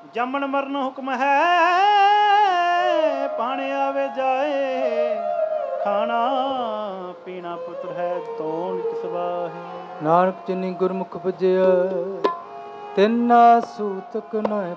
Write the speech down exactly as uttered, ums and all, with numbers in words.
ਜੰਮਣ ਮਰਨ ਹੁਕਮ ਹੈ, ਪਾਣੇ ਆਵੇ ਜਾਏ, ਖਾਣਾ ਪੀਣਾ ਪੁੱਤਰ ਹੈ, ਤੋਂ ਨਿਤ ਸਵਾਹੇ। ਨਾਨਕ ਜਿਨੀ ਗੁਰਮੁਖ ਭਜਿਆ, ਤਿੰਨਾ ਸੂਤਕ ਨ